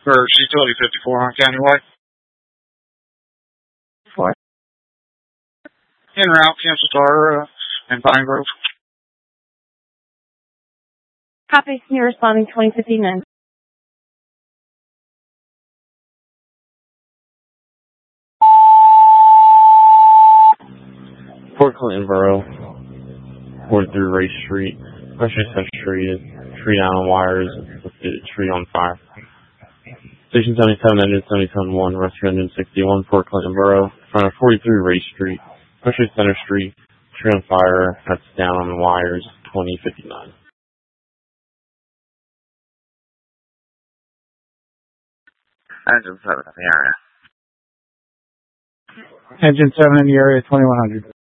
First Utility 54 on County Way. 4. En route, Kansas Star and Pine Grove. Copy. You're responding 2059. Port Clinton Borough, 43 Race Street. Western Center Street is tree down on wires with the tree on fire. Station 77, engine 77-1, rescue engine 61, Port Clinton Borough, front of 43 Race Street. Western Center Street, tree on fire, that's down on the wires, 2059. Engine 7 in the area. Engine 7 in the area, 2100.